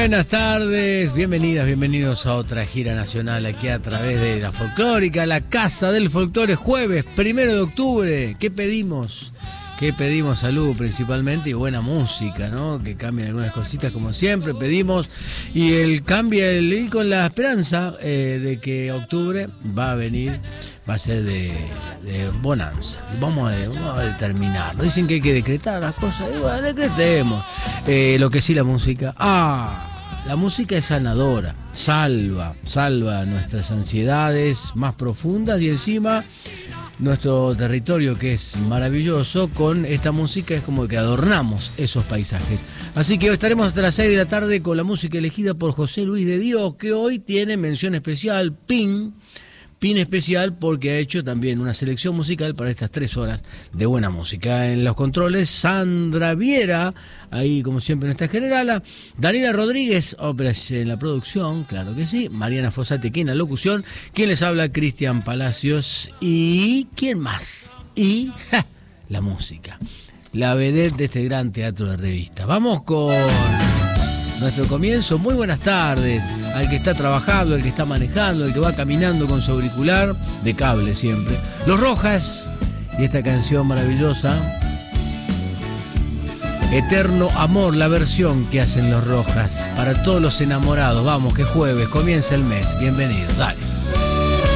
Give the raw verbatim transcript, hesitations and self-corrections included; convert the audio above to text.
Buenas tardes, bienvenidas, bienvenidos a otra gira nacional aquí a través de la Folclórica, la Casa del Folclore, jueves primero de octubre. ¿Qué pedimos? ¿Qué pedimos? Salud principalmente y buena música, ¿no? Que cambien algunas cositas como siempre pedimos. Y el cambia el ir con la esperanza eh, de que octubre va a venir, va a ser de, de bonanza. Vamos a, vamos a determinar. Dicen que hay que decretar las cosas. Y bueno, decretemos. Eh, lo que sí, la música. ¡Ah! La música es sanadora. Salva, salva nuestras ansiedades más profundas y encima nuestro territorio, que es maravilloso, con esta música es como que adornamos esos paisajes. Así que hoy estaremos hasta las seis de la tarde con la música elegida por José Luis de Dios, que hoy tiene mención especial, pin, pin especial, porque ha hecho también una selección musical para estas tres horas de buena música. En los controles, Sandra Viera, ahí como siempre nuestra generala, Daniela Rodríguez, óperas en la producción, claro que sí, Mariana Fossati aquí en la locución, quien les habla, Cristian Palacios, y ¿quién más? Y ja, la música, la vedette de este gran teatro de revista. Vamos con nuestro comienzo. Muy buenas tardes al que está trabajando, al que está manejando, al que va caminando con su auricular, de cable siempre. Los Rojas y esta canción maravillosa, Eterno Amor, la versión que hacen Los Rojas para todos los enamorados. Vamos, que jueves, comienza el mes. Bienvenidos, dale.